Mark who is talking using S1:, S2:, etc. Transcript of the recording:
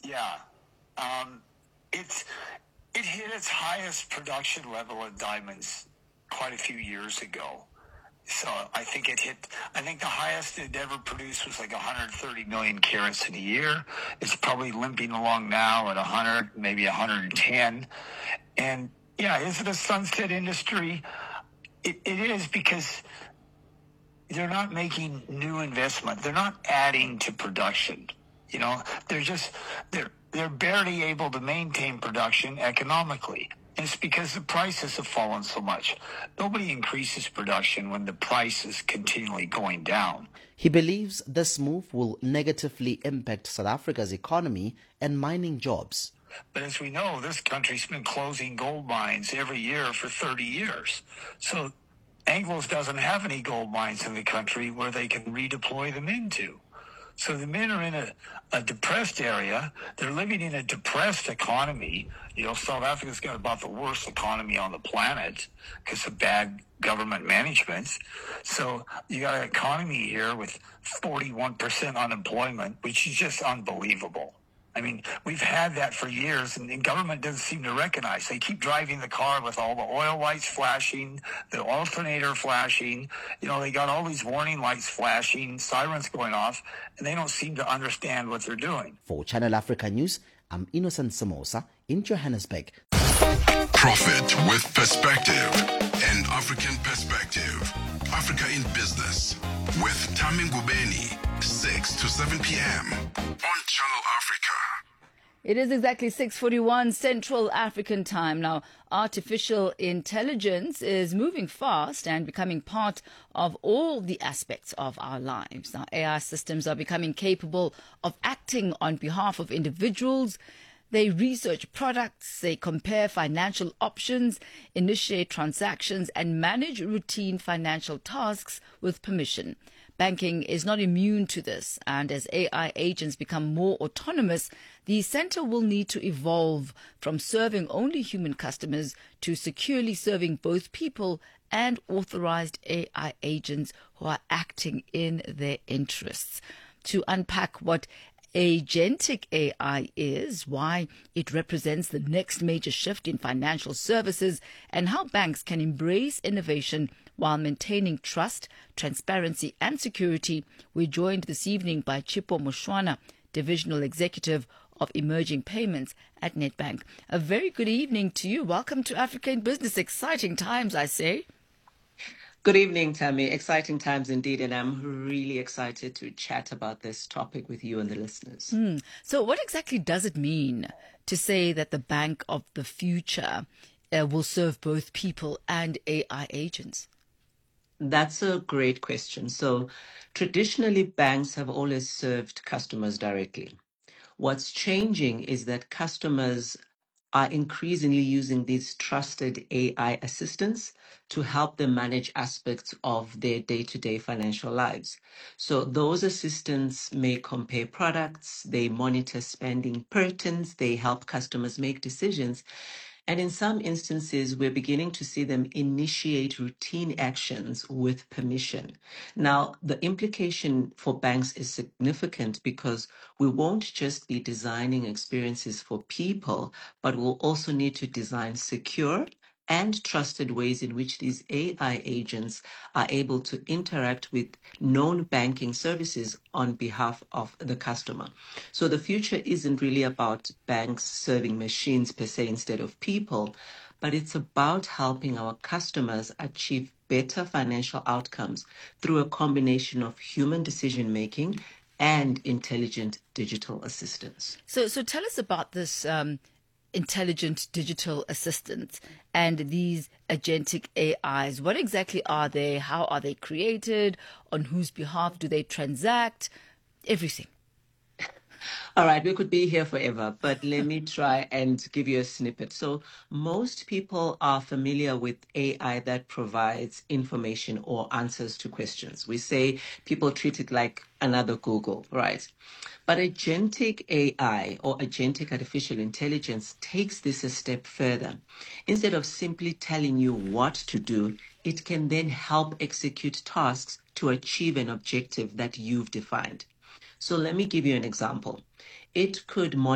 S1: Yeah. Um, it hit its highest production level of diamonds quite a few years ago. So I think the highest it ever produced was like 130 million carats in a year. It's probably limping along now at 100, maybe 110. And yeah, is it a sunset industry? It is, because they're not making new investment. They're not adding to production. You know, they're barely able to maintain production economically. And it's because the prices have fallen so much. Nobody increases production when the price is continually going down.
S2: He believes this move will negatively impact South Africa's economy and mining jobs.
S1: But as we know, this country's been closing gold mines every year for 30 years. So Anglos doesn't have any gold mines in the country where they can redeploy them into. So the men are in a depressed area. They're living in a depressed economy. You know, South Africa's got about the worst economy on the planet because of bad government management. So you got an economy here with 41% unemployment, which is just unbelievable. I mean, we've had that for years, and the government doesn't seem to recognize. They keep driving the car with all the oil lights flashing, the alternator flashing. You know, they got all these warning lights flashing, sirens going off, and they don't seem to understand what they're doing.
S2: For Channel Africa News, I'm Innocent Samosa in Johannesburg.
S3: Profit with perspective, an African perspective. Africa in Business with Tami Ngubeni, 6 to 7 p.m. on Channel Africa.
S4: It is exactly 6:41 Central African Time. Now, artificial intelligence is moving fast and becoming part of all the aspects of our lives. Now, AI systems are becoming capable of acting on behalf of individuals. They research products, they compare financial options, initiate transactions, and manage routine financial tasks with permission. Banking is not immune to this, and as AI agents become more autonomous, the center will need to evolve from serving only human customers to securely serving both people and authorized AI agents who are acting in their interests. To unpack what agentic AI is, why it represents the next major shift in financial services, and how banks can embrace innovation while maintaining trust, transparency, and security, we're joined this evening by Tshepho Mushwana, Divisional Executive of Emerging Payments at Nedbank. A very good evening to you. Welcome to Africa in Business. Exciting times, I say.
S5: Good evening, Tammy. Exciting times indeed, and I'm really excited to chat about this topic with you and the listeners.
S4: So what exactly does it mean to say that the bank of the future will serve both people and AI agents?
S5: That's a great question. So traditionally, banks have always served customers directly. What's changing is that customers are increasingly using these trusted AI assistants to help them manage aspects of their day-to-day financial lives. So those assistants may compare products, they monitor spending patterns, they help customers make decisions. And in some instances, we're beginning to see them initiate routine actions with permission. Now, the implication for banks is significant because we won't just be designing experiences for people, but we'll also need to design secure and trusted ways in which these AI agents are able to interact with known banking services on behalf of the customer. So the future isn't really about banks serving machines per se instead of people, but it's about helping our customers achieve better financial outcomes through a combination of human decision-making and intelligent digital assistance.
S4: So tell us about this intelligent digital assistants and these agentic AIs. What exactly are they? How are they created? On whose behalf do they transact? Everything.
S5: All right, we could be here forever, but let me try and give you a snippet. So most people are familiar with AI that provides information or answers to questions. We say people treat it like another Google, right? But agentic AI or agentic artificial intelligence takes this a step further. Instead of simply telling you what to do, it can then help execute tasks to achieve an objective that you've defined. So let me give you an example. It could